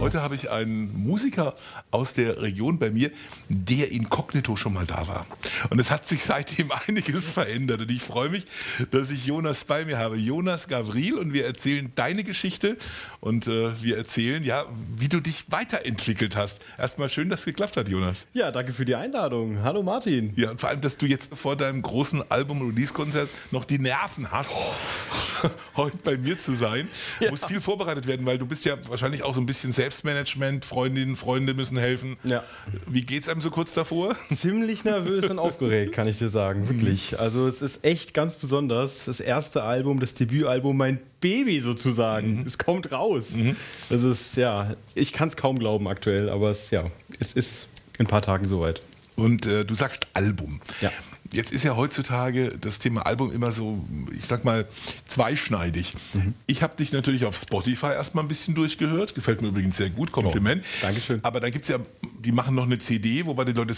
Heute habe ich einen Musiker aus der Region bei mir, der inkognito schon mal da war. Und es hat sich seitdem einiges verändert. Und ich freue mich, dass ich Jonas bei mir habe. Jonas Gavril, und wir erzählen deine Geschichte und wir erzählen, ja, wie du dich weiterentwickelt hast. Erstmal schön, dass es geklappt hat, Jonas. Ja, danke für die Einladung. Hallo Martin. Ja, und vor allem, dass du jetzt vor deinem großen Album-Release-Konzert noch die Nerven hast, heute bei mir zu sein. Ja. Muss viel vorbereitet werden, weil du bist ja wahrscheinlich auch so ein bisschen Selbstmanagement, Freundinnen, Freunde müssen helfen. Ja. Wie geht's einem so kurz davor? Ziemlich nervös und aufgeregt, kann ich dir sagen, wirklich. Also es ist echt ganz besonders. Das erste Album, das Debütalbum, mein Baby sozusagen. Es kommt raus. Das ist, ja, ich kann es kaum glauben aktuell, aber es ist in ein paar Tagen soweit. Und du sagst Album. Ja. Jetzt ist ja heutzutage das Thema Album immer so, ich sag mal, zweischneidig. Ich habe dich natürlich auf Spotify erstmal ein bisschen durchgehört. Gefällt mir übrigens sehr gut, Kompliment. Oh, Dankeschön. Aber dann gibt es ja, die machen noch eine CD, wobei die Leute